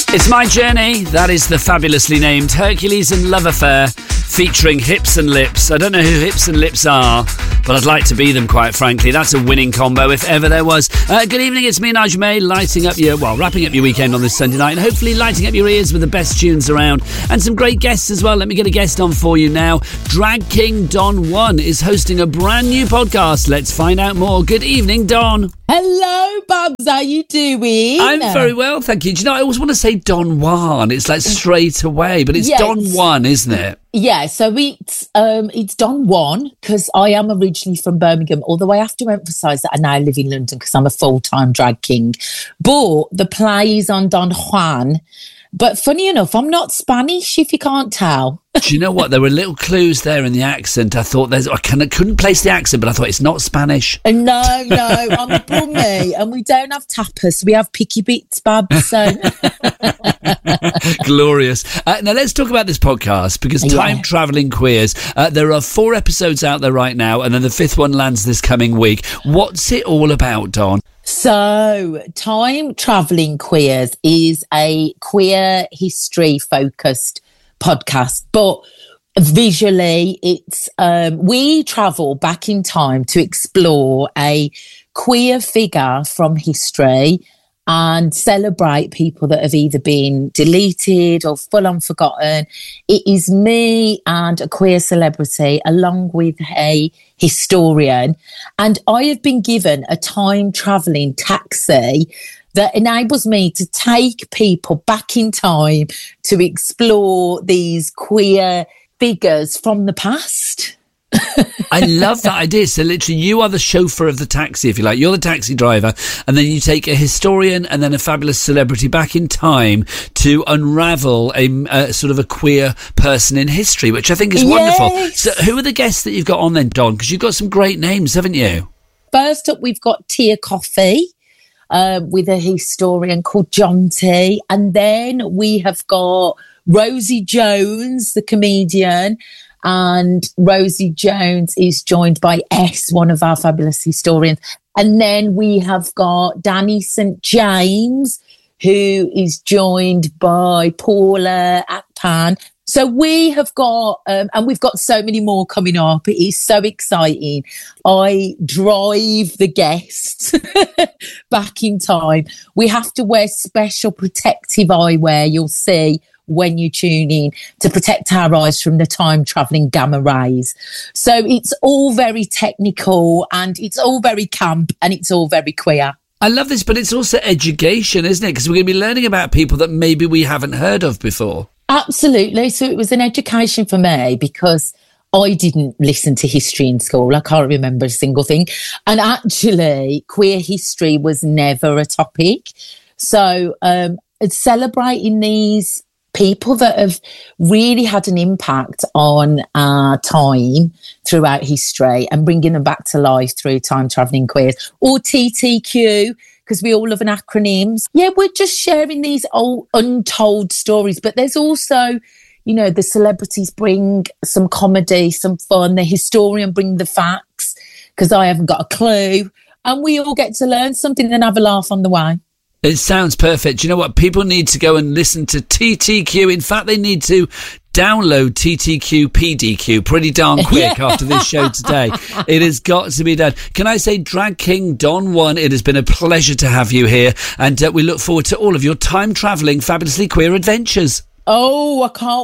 It's My Journey. That is the fabulously named Hercules and Love Affair featuring Hips and Lips. I don't know who Hips and Lips are, but I'd like to be them, quite frankly. That's a winning combo if ever there was. Good evening, it's me, Nigel May, wrapping up your weekend on this Sunday night and hopefully lighting up your ears with the best tunes around and some great guests as well. Let me get a guest on for you now. Drag King Don Juan is hosting a brand new podcast. Let's find out more. Good evening, Don. Hello, Babs. How you doing? I'm very well, thank you. Do you know, I always want to say Don Juan. It's like straight away, but it's Don Juan, isn't it? Yeah, so it's Don Juan because I am originally from Birmingham, although I have to emphasise that I now live in London because I'm a full-time drag king. But the play is on Don Juan. But funny enough, I'm not Spanish, if you can't tell. Do you know what? There were little clues there in the accent. I thought I couldn't place the accent, but I thought it's not Spanish. No, I'm a Brummie, and we don't have tapas. We have picky bits, Babs. So. Glorious. Now let's talk about this podcast because Time Travelling Queers. There are 4 episodes out there right now, and then the 5th one lands this coming week. What's it all about, Don? So, Time Travelling Queers is a queer history focused podcast, but visually it's we travel back in time to explore a queer figure from history and celebrate people that have either been deleted or full on forgotten. It is me and a queer celebrity along with a historian, and I have been given a time travelling taxi that enables me to take people back in time to explore these queer figures from the past. I love that idea. So literally you are the chauffeur of the taxi, if you like. You're the taxi driver, and then you take a historian and then a fabulous celebrity back in time to unravel a sort of a queer person in history, which I think is wonderful. So who are the guests that you've got on then, Don? Because you've got some great names, haven't you? First up, we've got Tia Coffey with a historian called John T. And then we have got Rosie Jones, the comedian. And Rosie Jones is joined by S, one of our fabulous historians. And then we have got Danny St. James, who is joined by Paula Akpan. So we have got, and we've got so many more coming up. It is so exciting. I drive the guests back in time. We have to wear special protective eyewear, you'll see, when you tune in, to protect our eyes from the time-travelling gamma rays. So it's all very technical and it's all very camp and it's all very queer. I love this, but it's also education, isn't it? Because we're going to be learning about people that maybe we haven't heard of before. Absolutely. So it was an education for me because I didn't listen to history in school. I can't remember a single thing. And actually, queer history was never a topic. So celebrating these people that have really had an impact on our time throughout history and bringing them back to life through Time Travelling Queers, or TTQ, because we all love an acronyms. Yeah, we're just sharing these old untold stories, but there's also, you know, the celebrities bring some comedy, some fun, the historian bring the facts, because I haven't got a clue, and we all get to learn something and have a laugh on the way. It sounds perfect. You know what? People need to go and listen to TTQ. In fact, they need to download TTQ PDQ pretty darn quick after this show today. It has got to be done. Can I say, Drag King Don Juan, it has been a pleasure to have you here, and we look forward to all of your time-travelling, fabulously queer adventures. Oh, I can't